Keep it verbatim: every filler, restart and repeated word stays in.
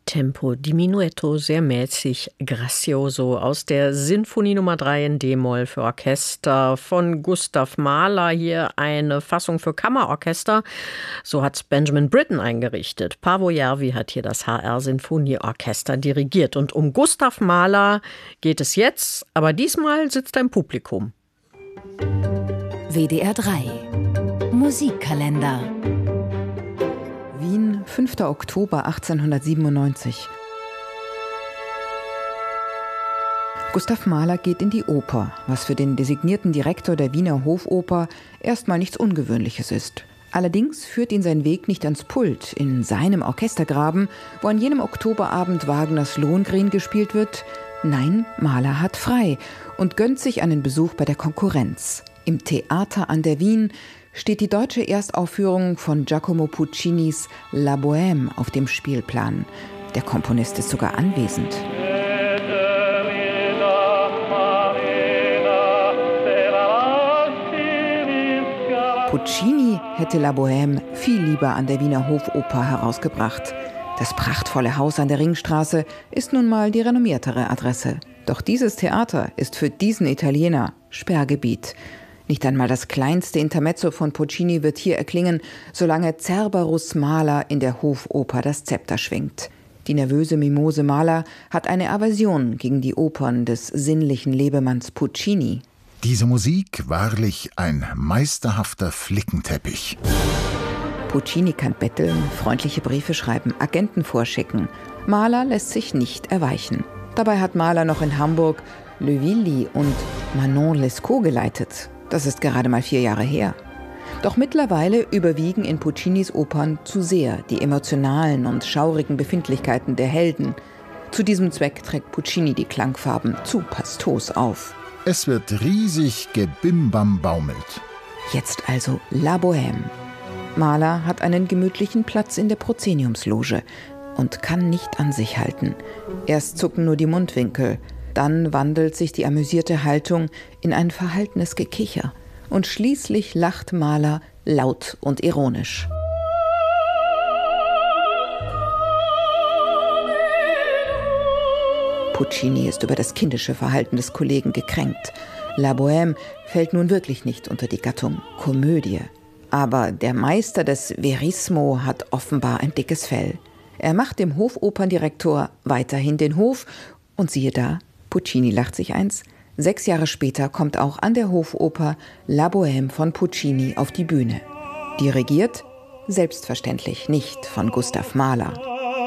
Tempo diminuetto, sehr mäßig, gracioso aus der Sinfonie Nummer drei in D-Moll für Orchester von Gustav Mahler. Hier eine Fassung für Kammerorchester. So hat es Benjamin Britten eingerichtet. Paavo Järvi hat hier das H R-Sinfonieorchester dirigiert. Und um Gustav Mahler geht es jetzt, aber diesmal sitzt er im Publikum. W D R drei Musikkalender. Wien, fünfter Oktober achtzehnhundertsiebenundneunzig. Gustav Mahler geht in die Oper, was für den designierten Direktor der Wiener Hofoper erstmal nichts Ungewöhnliches ist. Allerdings führt ihn sein Weg nicht ans Pult, in seinem Orchestergraben, wo an jenem Oktoberabend Wagners Lohengrin gespielt wird. Nein, Mahler hat frei und gönnt sich einen Besuch bei der Konkurrenz. Im Theater an der Wien steht die deutsche Erstaufführung von Giacomo Puccinis La Bohème auf dem Spielplan. Der Komponist ist sogar anwesend. Puccini hätte La Bohème viel lieber an der Wiener Hofoper herausgebracht. Das prachtvolle Haus an der Ringstraße ist nun mal die renommiertere Adresse. Doch dieses Theater ist für diesen Italiener Sperrgebiet. Nicht einmal das kleinste Intermezzo von Puccini wird hier erklingen, solange Cerberus Mahler in der Hofoper das Zepter schwingt. Die nervöse Mimose Mahler hat eine Aversion gegen die Opern des sinnlichen Lebemanns Puccini. Diese Musik wahrlich ein meisterhafter Flickenteppich. Puccini kann betteln, freundliche Briefe schreiben, Agenten vorschicken. Mahler lässt sich nicht erweichen. Dabei hat Mahler noch in Hamburg Le Villi und Manon Lescaut geleitet. Das ist gerade mal vier Jahre her. Doch mittlerweile überwiegen in Puccinis Opern zu sehr die emotionalen und schaurigen Befindlichkeiten der Helden. Zu diesem Zweck trägt Puccini die Klangfarben zu pastos auf. Es wird riesig gebimbambaumelt. Jetzt also La Bohème. Mahler hat einen gemütlichen Platz in der Proszeniumsloge und kann nicht an sich halten. Erst zucken nur die Mundwinkel. Dann wandelt sich die amüsierte Haltung in ein verhaltenes Gekicher. Und schließlich lacht Mahler laut und ironisch. Puccini ist über das kindische Verhalten des Kollegen gekränkt. La Bohème fällt nun wirklich nicht unter die Gattung Komödie. Aber der Meister des Verismo hat offenbar ein dickes Fell. Er macht dem Hofoperndirektor weiterhin den Hof und siehe da, Puccini lacht sich eins. Sechs Jahre später kommt auch an der Hofoper La Bohème von Puccini auf die Bühne. Dirigiert? Selbstverständlich nicht von Gustav Mahler.